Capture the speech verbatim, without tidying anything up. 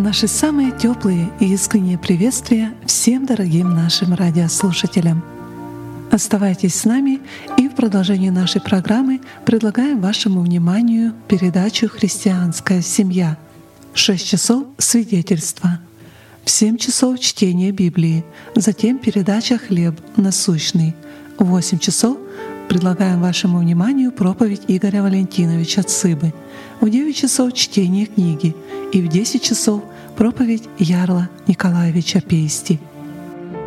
Наши самые теплые и искренние приветствия всем дорогим нашим радиослушателям. Оставайтесь с нами, и в продолжении нашей программы предлагаем вашему вниманию передачу «Христианская семья». шесть часов свидетельства, в семь часов чтение Библии, затем передача «Хлеб насущный». В восемь часов предлагаем вашему вниманию проповедь Игоря Валентиновича Цыбы. В девять часов чтение книги и в десять часов проповедь Ярла Николаевича Пейсти.